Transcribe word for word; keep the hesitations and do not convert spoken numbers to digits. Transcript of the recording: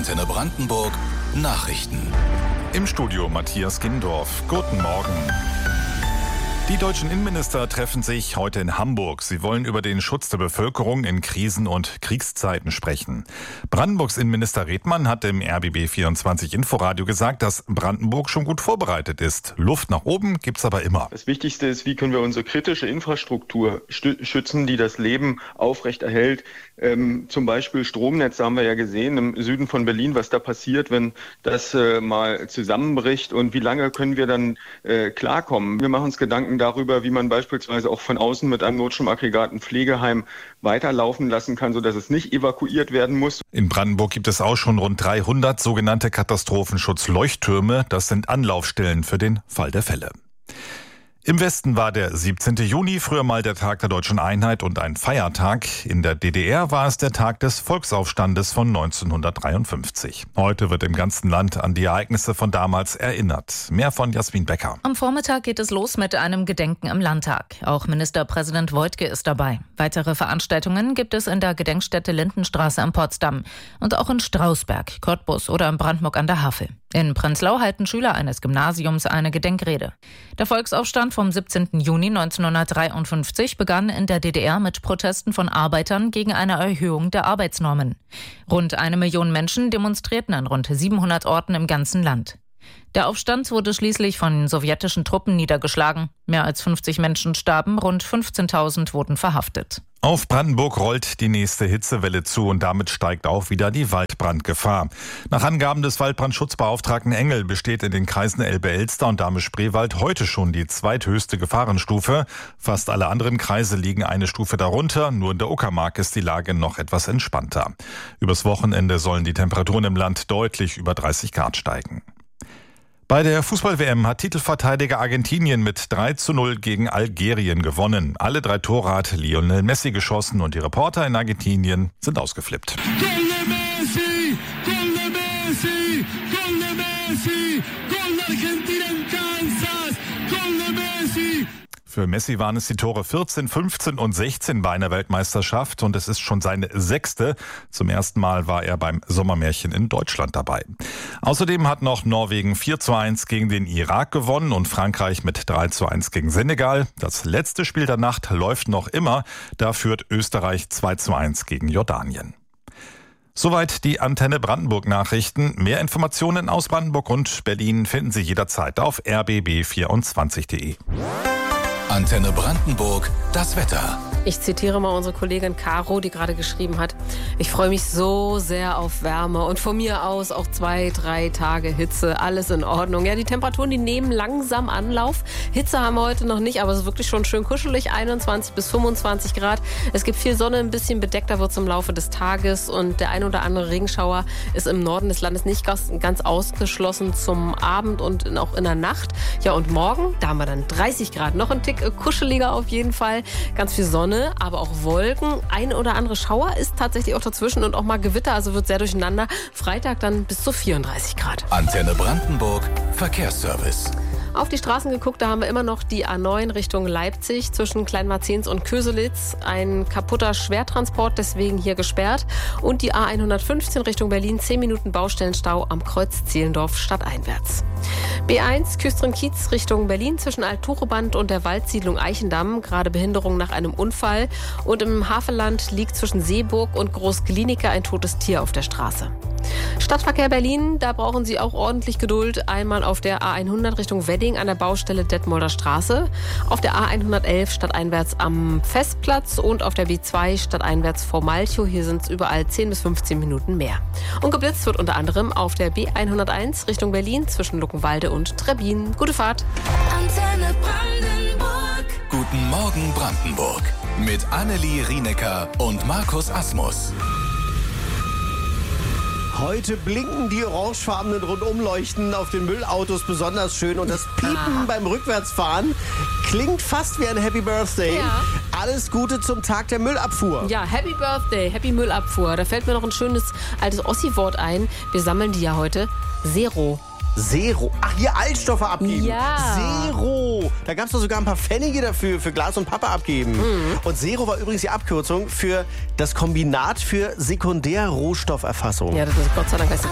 Antenne Brandenburg Nachrichten. Im Studio Matthias Gindorf. Guten Morgen. Die deutschen Innenminister treffen sich heute in Hamburg. Sie wollen über den Schutz der Bevölkerung in Krisen- und Kriegszeiten sprechen. Brandenburgs Innenminister Redmann hat im R B B vierundzwanzig Inforadio gesagt, dass Brandenburg schon gut vorbereitet ist. Luft nach oben gibt's aber immer. Das Wichtigste ist, wie können wir unsere kritische Infrastruktur stü- schützen, die das Leben aufrechterhält. Ähm, zum Beispiel Stromnetz, haben wir ja gesehen im Süden von Berlin, was da passiert, wenn das äh, mal zusammenbricht, und wie lange können wir dann äh, klarkommen. Wir machen uns Gedanken darüber, wie man beispielsweise auch von außen mit einem Notstromaggregat ein Pflegeheim weiterlaufen lassen kann, sodass es nicht evakuiert werden muss. In Brandenburg gibt es auch schon rund dreihundert sogenannte Katastrophenschutzleuchttürme. Das sind Anlaufstellen für den Fall der Fälle. Im Westen war der siebzehnten Juni früher mal der Tag der Deutschen Einheit und ein Feiertag. In der D D R war es der Tag des Volksaufstandes von neunzehnhundertdreiundfünfzig. Heute wird im ganzen Land an die Ereignisse von damals erinnert. Mehr von Jasmin Becker. Am Vormittag geht es los mit einem Gedenken im Landtag. Auch Ministerpräsident Woidke ist dabei. Weitere Veranstaltungen gibt es in der Gedenkstätte Lindenstraße in Potsdam und auch in Strausberg, Cottbus oder in Brandenburg an der Havel. In Prenzlau halten Schüler eines Gymnasiums eine Gedenkrede. Der Volksaufstand vom siebzehnten Juni neunzehnhundertdreiundfünfzig begann in der D D R mit Protesten von Arbeitern gegen eine Erhöhung der Arbeitsnormen. Rund eine Million Menschen demonstrierten an rund siebenhundert Orten im ganzen Land. Der Aufstand wurde schließlich von sowjetischen Truppen niedergeschlagen. Mehr als fünfzig Menschen starben, rund fünfzehntausend wurden verhaftet. Auf Brandenburg rollt die nächste Hitzewelle zu und damit steigt auch wieder die Waldbrandgefahr. Nach Angaben des Waldbrandschutzbeauftragten Engel besteht in den Kreisen Elbe-Elster und Dahme-Spreewald heute schon die zweithöchste Gefahrenstufe. Fast alle anderen Kreise liegen eine Stufe darunter. Nur in der Uckermark ist die Lage noch etwas entspannter. Übers Wochenende sollen die Temperaturen im Land deutlich über dreißig Grad steigen. Bei der Fußball-W M hat Titelverteidiger Argentinien mit drei zu null gegen Algerien gewonnen. Alle drei Tore hat Lionel Messi geschossen und die Reporter in Argentinien sind ausgeflippt. Gol de Messi, Gol de Messi, Gol de Messi, Gol de Argentina en Kansas, Gol de Messi. Für Messi waren es die Tore vierzehn, fünfzehn und sechzehn bei einer Weltmeisterschaft und es ist schon seine sechste. Zum ersten Mal war er beim Sommermärchen in Deutschland dabei. Außerdem hat noch Norwegen vier zu eins gegen den Irak gewonnen und Frankreich mit drei zu eins gegen Senegal. Das letzte Spiel der Nacht läuft noch immer. Da führt Österreich zwei zu eins gegen Jordanien. Soweit die Antenne Brandenburg Nachrichten. Mehr Informationen aus Brandenburg und Berlin finden Sie jederzeit auf r b b vierundzwanzig punkt de. Antenne Brandenburg, das Wetter. Ich zitiere mal unsere Kollegin Caro, die gerade geschrieben hat: Ich freue mich so sehr auf Wärme und von mir aus auch zwei, drei Tage Hitze, alles in Ordnung. Ja, die Temperaturen, die nehmen langsam Anlauf. Hitze haben wir heute noch nicht, aber es ist wirklich schon schön kuschelig, einundzwanzig bis fünfundzwanzig Grad. Es gibt viel Sonne, ein bisschen bedeckter wird es im Laufe des Tages und der ein oder andere Regenschauer ist im Norden des Landes nicht ganz, ganz ausgeschlossen zum Abend und auch in der Nacht. Ja, und morgen, da haben wir dann dreißig Grad, noch ein Tick kuscheliger auf jeden Fall, ganz viel Sonne, aber auch Wolken. Ein oder andere Schauer ist tatsächlich auch dazwischen und auch mal Gewitter, also wird sehr durcheinander. Freitag dann bis zu vierunddreißig Grad. Antenne Brandenburg Verkehrsservice. Auf die Straßen geguckt, da haben wir immer noch die A neun Richtung Leipzig zwischen Kleinmarzens und Köselitz. Ein kaputter Schwertransport, deswegen hier gesperrt. Und die A hundertfünfzehn Richtung Berlin, zehn Minuten Baustellenstau am Kreuz Zehlendorf stadteinwärts. B eins Küstrin-Kiez Richtung Berlin zwischen Alt-Tucheband und der Waldsiedlung Eichendamm. Gerade Behinderung nach einem Unfall. Und im Havelland liegt zwischen Seeburg und Groß-Glienicke ein totes Tier auf der Straße. Stadtverkehr Berlin, da brauchen Sie auch ordentlich Geduld. Einmal auf der A hundert Richtung Wedding an der Baustelle Detmolder Straße, auf der A hundertelf stadteinwärts am Festplatz und auf der B zwei stadteinwärts vor Malchow. Hier sind es überall zehn bis fünfzehn Minuten mehr. Und geblitzt wird unter anderem auf der B hunderteins Richtung Berlin zwischen Luckenwalde und Trebbin. Gute Fahrt. Antenne Brandenburg. Guten Morgen Brandenburg. Mit Annelie Rienecker und Markus Asmus. Heute blinken die orangefarbenen Rundumleuchten auf den Müllautos besonders schön und das Piepen ah. beim Rückwärtsfahren klingt fast wie ein Happy Birthday. Ja. Alles Gute zum Tag der Müllabfuhr. Ja, Happy Birthday, Happy Müllabfuhr. Da fällt mir noch ein schönes altes Ossi-Wort ein. Wir sammeln die ja heute. Zero. Zero. Ach, hier Altstoffe abgeben. Ja. Zero. Da gab es doch sogar ein paar Pfennige dafür, für Glas und Pappe abgeben. Mhm. Und Zero war übrigens die Abkürzung für das Kombinat für Sekundärrohstofferfassung. Ja, das ist Gott sei Dank.